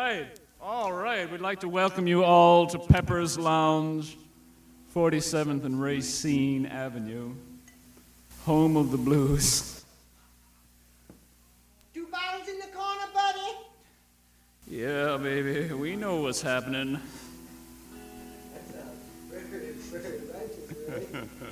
All right. We'd like to welcome you all to Pepper's Lounge, 47th and Racine Avenue, home of the blues. 2 bottles in the corner, buddy. Yeah, baby. We know what's happening. That's very righteous, right?